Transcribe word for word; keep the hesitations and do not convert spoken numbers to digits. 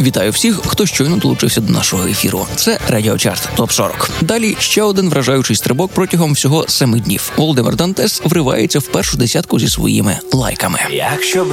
Вітаю всіх, хто щойно долучився до нашого ефіру. Це Радіочарт Топ сорок. Далі ще один вражаючий стрибок протягом всього семи днів. Володимир Дантес вривається в першу десятку зі своїми лайками. Якщо